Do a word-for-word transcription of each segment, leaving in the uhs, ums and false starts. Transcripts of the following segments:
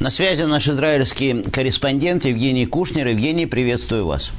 На связи наш израильский корреспондент Евгений Кушнер. Евгений, приветствую вас.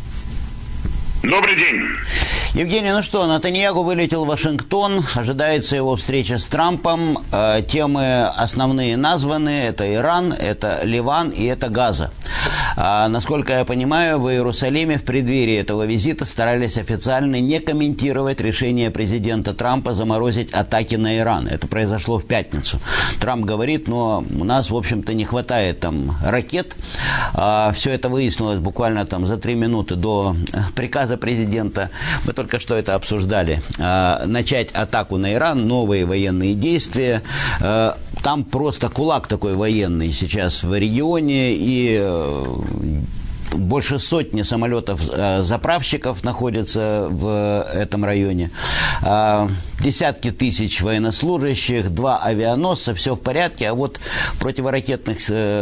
Добрый день. Евгений, ну что, Нетаньяху вылетел в Вашингтон, ожидается его встреча с Трампом. Э, темы основные названы, это Иран, это Ливан и это Газа. А, насколько я понимаю, в Иерусалиме в преддверии этого визита старались официально не комментировать решение президента Трампа заморозить атаки на Иран. Это произошло в пятницу. Трамп говорит, но у нас, в общем-то, не хватает там ракет. А, все это выяснилось буквально там за три минуты до приказа президента. Мы только что это обсуждали. А, начать атаку на Иран, новые военные действия. А, там просто кулак такой военный сейчас в регионе, и больше сотни самолетов-заправщиков находятся в этом районе. Десятки тысяч военнослужащих, два авианосца, все в порядке, а вот противоракетных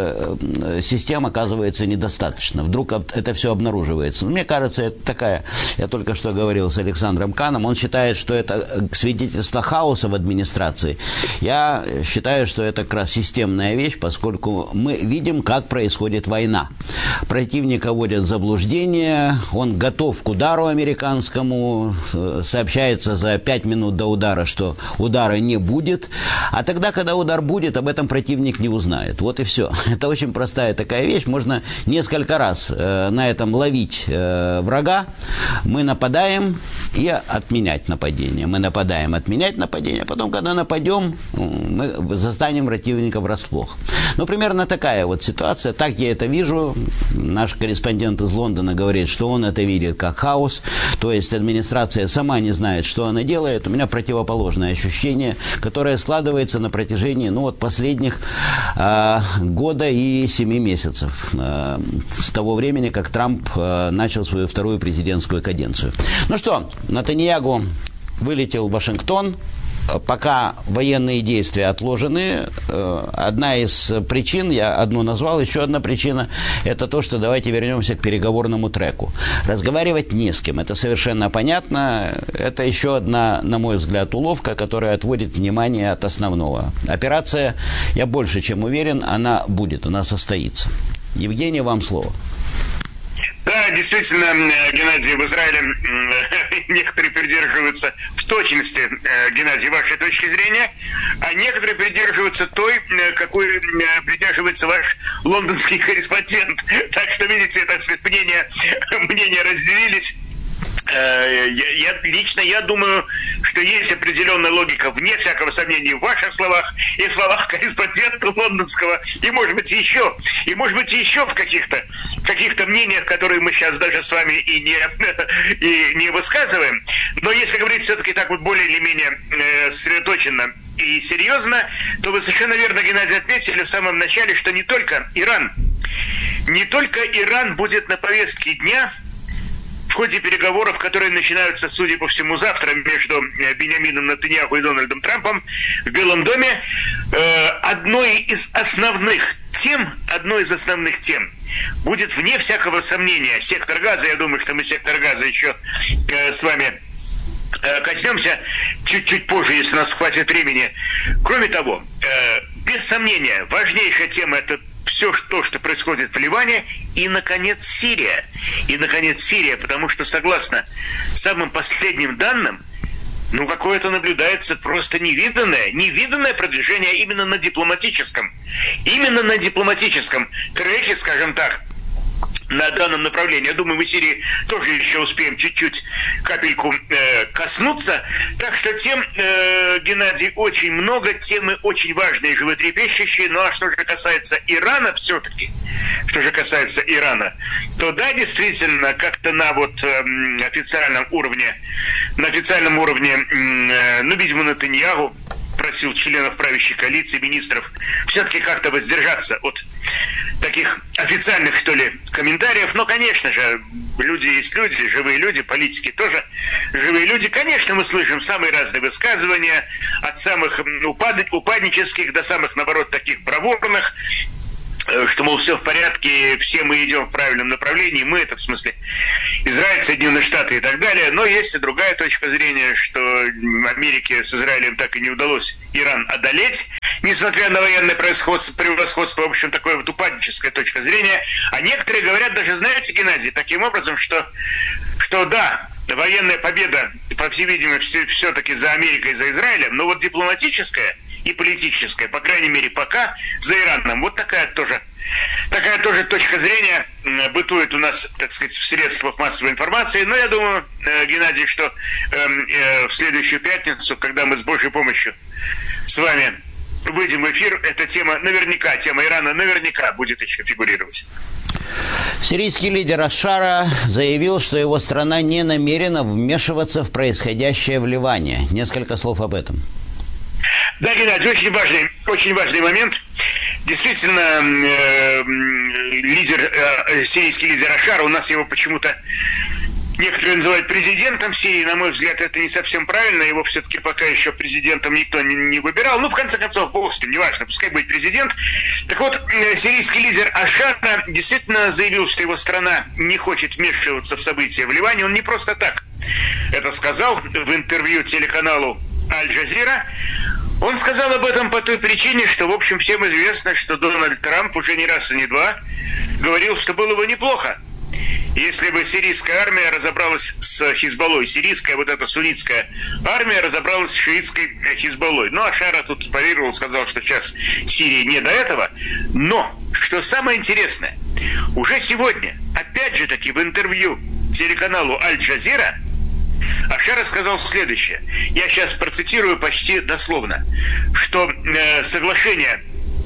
систем оказывается недостаточно. Вдруг это все обнаруживается. Но мне кажется, это такая, я только что говорил с Александром Каном, он считает, что это свидетельство хаоса в администрации. Я считаю, что это как раз системная вещь, поскольку мы видим, как происходит война. Противник вводят в заблуждение, он готов к удару американскому, сообщается за пять минут до удара, что удара не будет, а тогда, когда удар будет, об этом противник не узнает. Вот и все. Это очень простая такая вещь, можно несколько раз э, на этом ловить э, врага, мы нападаем и отменять нападение, мы нападаем, отменять нападение, потом, когда нападем, мы застанем противника врасплох. Ну, примерно такая вот ситуация, так я это вижу. Наш корреспондент из Лондона говорит, что он это видит как хаос, то есть администрация сама не знает, что она делает. У меня противоположное ощущение, которое складывается на протяжении ну, вот последних э, года и семи месяцев, э, с того времени, как Трамп э, начал свою вторую президентскую каденцию. Ну что, Нетаньяху вылетел в Вашингтон. Пока военные действия отложены. Одна из причин, я одну назвал, еще одна причина, это то, что давайте вернемся к переговорному треку. Разговаривать не с кем, это совершенно понятно. Это еще одна, на мой взгляд, уловка, которая отводит внимание от основного. Операция, я больше чем уверен, она будет, она состоится. Евгений, вам слово. Да, действительно, Геннадий, в Израиле некоторые придерживаются в точности, Геннадий, вашей точки зрения, а некоторые придерживаются той, какой придерживается ваш лондонский корреспондент. Так что, видите, так сказать, мнения, мнения разделились. Я, я, лично я думаю, что есть определенная логика, вне всякого сомнения, в ваших словах и в словах корреспондента лондонского, и, может быть, еще, и, может быть, еще в каких-то, каких-то мнениях, которые мы сейчас даже с вами и не, и не высказываем. Но если говорить все-таки так вот более или менее э, сосредоточенно и серьезно, то вы совершенно верно, Геннадий, отметили в самом начале, что не только Иран, не только Иран будет на повестке дня в ходе переговоров, которые начинаются, судя по всему, завтра между Биньямином Нетаньяху и Дональдом Трампом в Белом доме, э, одной из основных тем, одной из основных тем будет, вне всякого сомнения, сектор Газа. Я думаю, что мы сектор Газа еще э, с вами э, коснемся чуть-чуть позже, если у нас хватит времени. Кроме того, э, без сомнения, важнейшая тема – это все то, что происходит в Ливане, и, наконец, Сирия. И, наконец, Сирия, потому что, согласно самым последним данным, ну, какое-то наблюдается просто невиданное, невиданное продвижение именно на дипломатическом, именно на дипломатическом треке, скажем так, на данном направлении. Я думаю, мы в Сирии тоже еще успеем чуть-чуть капельку э, коснуться. Так что тем, э, Геннадий, очень много, темы очень важные, животрепещущие. Ну а что же касается Ирана все-таки, что же касается Ирана, то да, действительно, как-то на вот э, официальном уровне, на официальном уровне, э, ну, видимо, Нетаньяху просил членов правящей коалиции, министров, все-таки как-то воздержаться от таких официальных, что ли, комментариев. Но, конечно же, люди есть люди, живые люди, политики тоже живые люди. Конечно, мы слышим самые разные высказывания, от самых упад... упаднических до самых, наоборот, таких бравурных. что, мол, все в порядке, все мы идем в правильном направлении, мы, это в смысле Израиль, Соединенные Штаты и так далее. Но есть и другая точка зрения, что Америке с Израилем так и не удалось Иран одолеть, несмотря на военное превосходство, превосходство, в общем, такое вот упадническая точка зрения. А некоторые говорят даже, знаете, Геннадий, таким образом, что, что да, военная победа, по всей видимости, все-таки за Америкой и за Израилем, но вот дипломатическая и политическая, по крайней мере, пока за Ираном. Вот такая тоже, такая тоже точка зрения бытует у нас, так сказать, в средствах массовой информации. Но я думаю, Геннадий, что э, э, в следующую пятницу, когда мы с Божьей помощью с вами выйдем в эфир, эта тема наверняка, тема Ирана наверняка будет еще фигурировать. Сирийский лидер Аш-Шара заявил, что его страна не намерена вмешиваться в происходящее в Ливане. Несколько слов об этом. Да, Геннадий, очень важный, очень важный момент. Действительно, э, лидер, э, сирийский лидер Аш-Шара, у нас его почему-то некоторые называют президентом Сирии. На мой взгляд, это не совсем правильно. Его все-таки пока еще президентом никто не, не выбирал. Ну, в конце концов, бог с ним, неважно, пускай будет президент. Так вот, э, сирийский лидер Аш-Шара действительно заявил, что его страна не хочет вмешиваться в события в Ливане. Он не просто так это сказал в интервью телеканалу Аль-Джазира. Он сказал об этом по той причине, что, в общем, всем известно, что Дональд Трамп уже не раз и не два говорил, что было бы неплохо, если бы сирийская армия разобралась с Хизбаллой, сирийская вот эта суннитская армия разобралась с шиитской Хизбаллой. Ну, Аш-Шара тут парировал, сказал, что сейчас Сирии не до этого. Но, что самое интересное, уже сегодня, опять же таки, в интервью телеканалу Аль-Джазира, Аш-Шара сказал следующее. Я сейчас процитирую почти дословно, что э, соглашение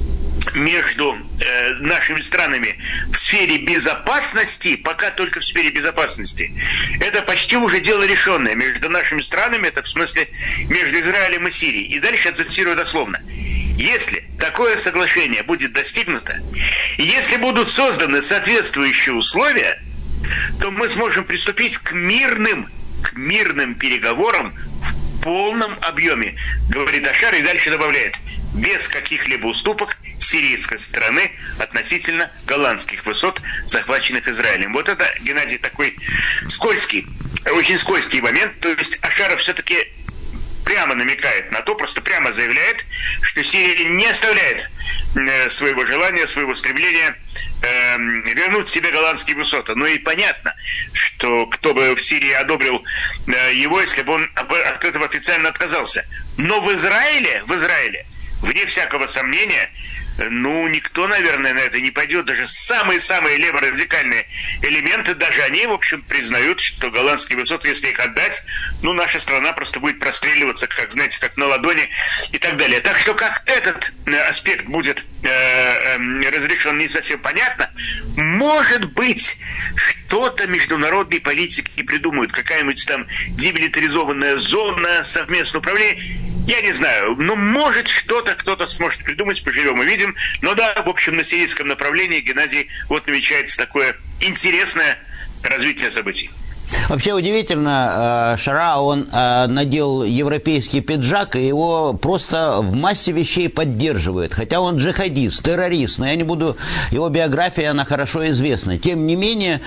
между э, нашими странами в сфере безопасности, пока только в сфере безопасности, это почти уже дело решенное. Между нашими странами, это в смысле между Израилем и Сирией. И дальше я цитирую дословно. Если такое соглашение будет достигнуто, и если будут созданы соответствующие условия, то мы сможем приступить к мирным к мирным переговорам в полном объеме, говорит Аш-Шара, и дальше добавляет, без каких-либо уступок сирийской стороны относительно голландских высот, захваченных Израилем. Вот это, Геннадий, такой скользкий, очень скользкий момент. То есть Аш-Шара все-таки прямо намекает на то, просто прямо заявляет, что Сирия не оставляет э, своего желания, своего стремления э, вернуть себе голландские высоты. Ну и понятно, что кто бы в Сирии одобрил э, его, если бы он от этого официально отказался. Но в Израиле, в Израиле, вне всякого сомнения, ну, никто, наверное, на это не пойдет. Даже самые-самые леворадикальные элементы, даже они, в общем, признают, что голландские высоты, если их отдать, ну, наша страна просто будет простреливаться, как, знаете, как на ладони и так далее. Так что как этот аспект будет э, э, разрешен, не совсем понятно. Может быть, что-то международные политики придумают, какая-нибудь там демилитаризованная зона, совместное управление. Я не знаю, но может что-то кто-то сможет придумать, поживем и видим. Но да, в общем, на сирийском направлении, Геннадий, вот намечается такое интересное развитие событий. Вообще удивительно, Шара, он надел европейский пиджак, и его просто в массе вещей поддерживают. Хотя он джихадист, террорист, но я не буду... Его биография, она хорошо известна. Тем не менее,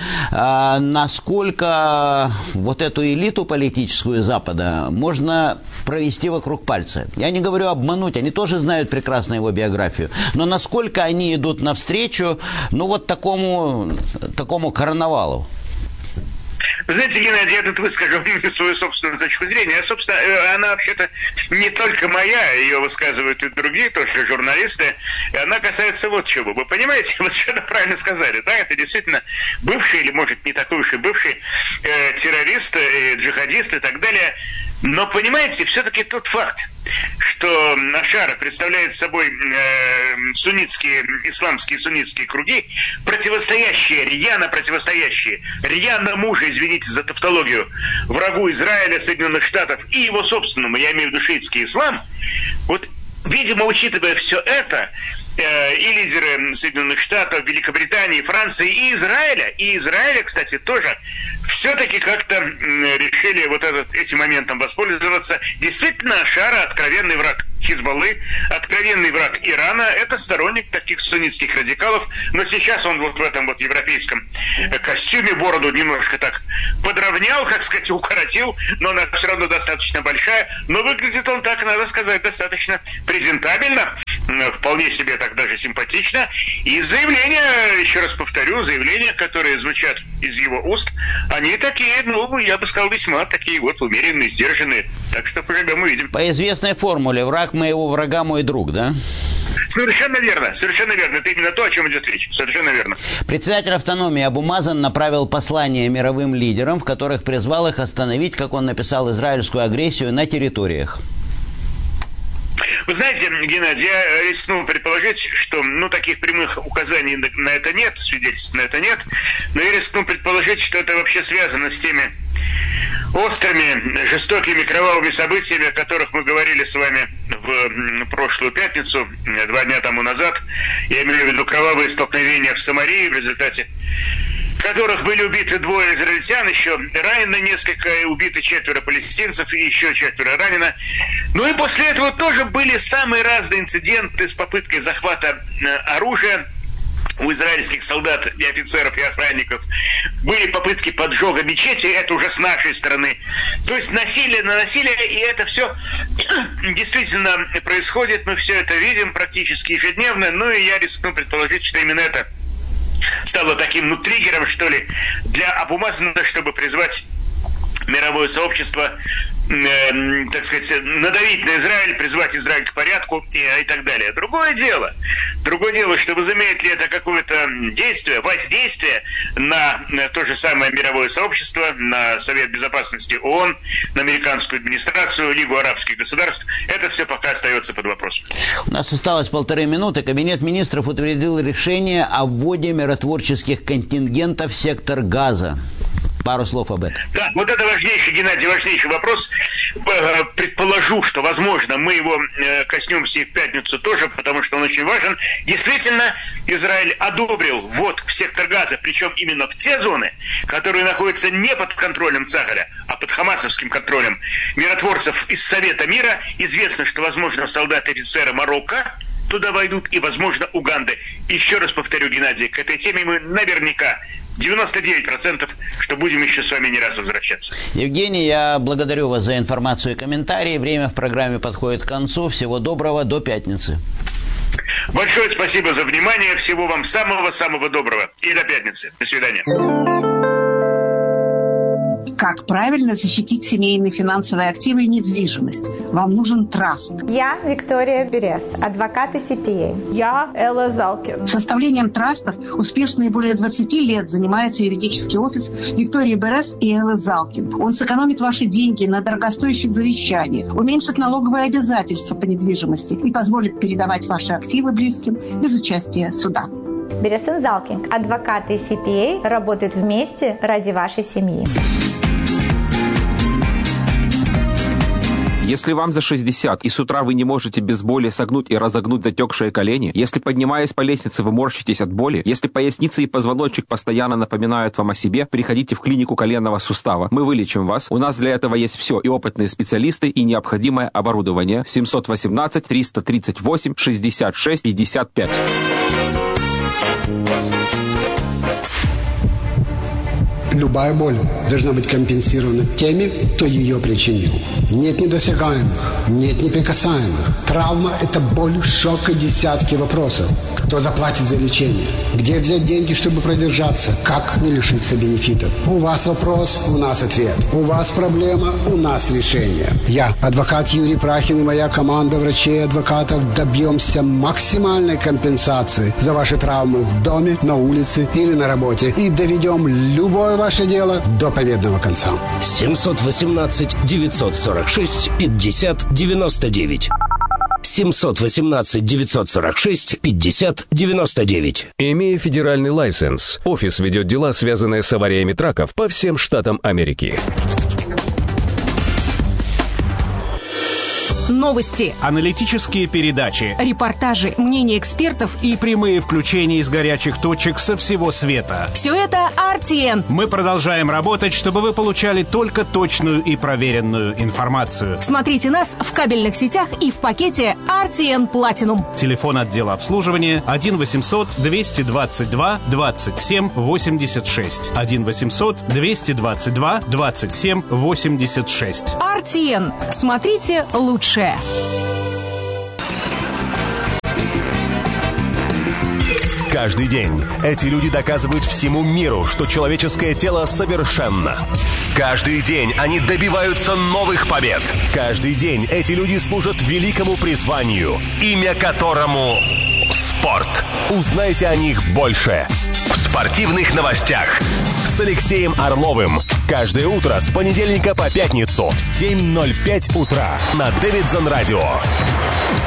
насколько вот эту элиту политическую Запада можно провести вокруг пальца. Я не говорю обмануть, они тоже знают прекрасно его биографию. Но насколько они идут навстречу, ну вот такому, такому карнавалу. Вы знаете, Геннадий, я тут выскажу свою собственную точку зрения. А, собственно, она вообще-то не только моя, ее высказывают и другие тоже журналисты. И она касается вот чего. Вы понимаете, вот что-то правильно сказали. Да, это действительно бывший, или, может, не такой уж и бывший э, террорист, э, джихадист и так далее. Но, понимаете, все-таки тот факт, что Аш-Шара представляет собой э, суннитские, исламские суннитские круги, противостоящие, рьяно противостоящие, рьяно мужа, извините за тавтологию, врагу Израиля, Соединенных Штатов и его собственному, я имею в виду шиитский ислам, вот, видимо, учитывая все это, э, и лидеры Соединенных Штатов, Великобритании, Франции и Израиля, и Израиля, кстати, тоже, все-таки как-то решили вот этот, этим моментом воспользоваться. Действительно, Аш-Шара откровенный враг Хизбаллы, откровенный враг Ирана, это сторонник таких суннитских радикалов, но сейчас он вот в этом вот европейском костюме бороду немножко так подровнял, как сказать, укоротил, но она все равно достаточно большая, но выглядит он так, надо сказать, достаточно презентабельно, вполне себе так даже симпатично, и заявления, еще раз повторю, заявления, которые звучат из его уст, они такие, ну, я бы сказал, весьма такие вот умеренные, сдержанные, так что поживем увидим. По известной формуле «враг моего врага мой друг», да? Совершенно верно, совершенно верно. Это именно то, о чем идет речь. Совершенно верно. Председатель автономии Абу Мазен направил послание мировым лидерам, в которых призвал их остановить, как он написал, израильскую агрессию на территориях. Вы знаете, Геннадий, я рискну предположить, что, ну, таких прямых указаний на это нет, свидетельств на это нет, но я рискну предположить, что это вообще связано с теми острыми, жестокими, кровавыми событиями, о которых мы говорили с вами в прошлую пятницу, два дня тому назад. Я имею в виду кровавые столкновения в Самарии, в результате которых были убиты двое израильтян, еще ранено несколько, убиты четверо палестинцев, и еще четверо ранено. Ну и после этого тоже были самые разные инциденты с попыткой захвата оружия у израильских солдат и офицеров и охранников. Были попытки поджога мечети, это уже с нашей стороны. То есть насилие на насилие, и это все действительно происходит, мы все это видим практически ежедневно, ну и я рискну предположить, что именно это стало таким, ну, триггером, что ли, для Абу Мазена, чтобы призвать мировое сообщество, э, так сказать, надавить на Израиль, призвать Израиль к порядку и, и так далее. Другое дело, другое дело, что возымеет ли это какое-то действие, воздействие на, на то же самое мировое сообщество, на Совет Безопасности ООН, на американскую администрацию, Лигу арабских государств, это все пока остается под вопросом. У нас осталось полторы минуты. Кабинет министров утвердил решение о вводе миротворческих контингентов в сектор Газа. Пару слов об этом. Да, вот это важнейший, Геннадий, важнейший вопрос. Предположу, что, возможно, мы его коснемся и в пятницу тоже, потому что он очень важен. Действительно, Израиль одобрил ввод в сектор Газа, причем именно в те зоны, которые находятся не под контролем Цахаля, а под хамасовским контролем миротворцев из Совета мира. Известно, что, возможно, солдаты и офицеры Марокко туда войдут, и, возможно, Уганды. Еще раз повторю, Геннадий, к этой теме мы наверняка девяносто девять процентов, что будем еще с вами не раз возвращаться. Евгений, я благодарю вас за информацию и комментарии. Время в программе подходит к концу. Всего доброго, до пятницы. Большое спасибо за внимание. Всего вам самого-самого доброго. И до пятницы. До свидания. Как правильно защитить семейные финансовые активы и недвижимость? Вам нужен траст. Я Виктория Берес, адвокат и си пи эй. Я Элла Залкин. Составлением трастов успешно более двадцати лет занимается юридический офис Виктории Берес и Эллы Залкин. Он сэкономит ваши деньги на дорогостоящих завещаниях, уменьшит налоговые обязательства по недвижимости и позволит передавать ваши активы близким без участия суда. Берес и Залкин, адвокаты и си пи эй, работают вместе ради вашей семьи. Если вам за шестьдесят, и с утра вы не можете без боли согнуть и разогнуть затекшие колени, если, поднимаясь по лестнице, вы морщитесь от боли, если поясница и позвоночник постоянно напоминают вам о себе, приходите в клинику коленного сустава. Мы вылечим вас. У нас для этого есть все, и опытные специалисты, и необходимое оборудование. семьсот восемнадцать триста тридцать восемь шестьдесят шесть пятьдесят пять. Любая боль должна быть компенсирована теми, кто ее причинил. Нет недосягаемых, нет неприкасаемых. Травма – это боль, шок и десятки вопросов. Кто заплатит за лечение? Где взять деньги, чтобы продержаться? Как не лишиться бенефитов? У вас вопрос, у нас ответ. У вас проблема, у нас решение. Я, адвокат Юрий Прахин и моя команда врачей и адвокатов добьемся максимальной компенсации за ваши травмы в доме, на улице или на работе. И доведем любое ваше дело до победного конца. семьсот восемнадцать девятьсот сорок шесть пятьдесят девяносто девять. семьсот восемнадцать девятьсот сорок шесть пятьдесят девяносто девять. Имея федеральный лайсенс, офис ведет дела, связанные с авариями траков по всем штатам Америки. новости, аналитические передачи, репортажи, мнения экспертов и прямые включения из горячих точек со всего света. Все это ар ти эн. Мы продолжаем работать, чтобы вы получали только точную и проверенную информацию. Смотрите нас в кабельных сетях и в пакете ар ти эн Platinum. Телефон отдела обслуживания один восемьсот двести двадцать два двадцать семь восемьдесят шесть. один восемьсот двести двадцать два двадцать семь восемьдесят шесть. ар ти эн. Смотрите лучшее. Каждый день эти люди доказывают всему миру, что человеческое тело совершенно. Каждый день они добиваются новых побед. Каждый день эти люди служат великому призванию, имя которому спорт. Узнайте о них больше в спортивных новостях с Алексеем Орловым. Каждое утро с понедельника по пятницу в семь ноль пять утра на Дэвидсон Радио.